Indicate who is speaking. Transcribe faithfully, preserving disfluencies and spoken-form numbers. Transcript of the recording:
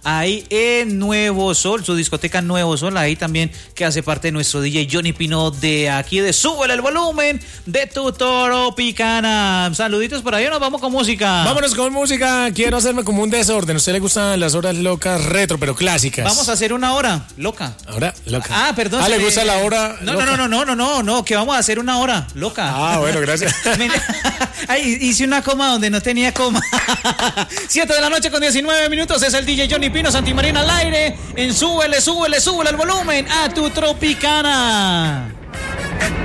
Speaker 1: ahí en Nuevo Sol, su discoteca Nuevo Sol, ahí también que hace parte de nuestro D J Johnny Pino de aquí de Súbele el Volumen de tu Tropicana. Saluditos por ahí, nos vamos con música.
Speaker 2: Vámonos con música, quiero hacerme como un desorden. A usted le gustan las horas locas retro, pero clásicas.
Speaker 1: Vamos a hacer una hora loca.
Speaker 2: Ahora loca.
Speaker 1: Ah, perdón.
Speaker 2: Ah, ¿le gusta la hora
Speaker 1: no,
Speaker 2: loca?
Speaker 1: No, no, no, no, no, no, que vamos a hacer una hora loca.
Speaker 2: Ah, bueno, gracias.
Speaker 1: Ay, hice una coma donde no tenía coma. siete de la noche con diecinueve minutos, es el D J Johnny Pino Santimarina al aire en Súbele, Súbele, Súbele el Volumen a tu Tropicana.